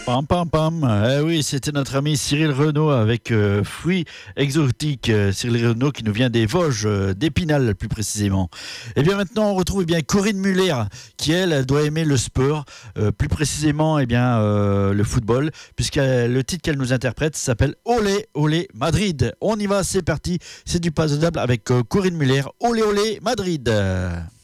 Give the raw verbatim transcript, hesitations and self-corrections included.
Pam pam pam. Eh oui, c'était notre ami Cyril Renaud avec euh, Fruits Exotiques. Euh, Cyril Renaud qui nous vient des Vosges, euh, d'Épinal plus précisément. Et bien maintenant, on retrouve eh bien Corinne Muller qui elle, elle doit aimer le sport, euh, plus précisément eh bien euh, le football, puisque le titre qu'elle nous interprète s'appelle Olé Olé Madrid. On y va, c'est parti. C'est du pas de table avec euh, Corinne Muller. Olé Olé Madrid.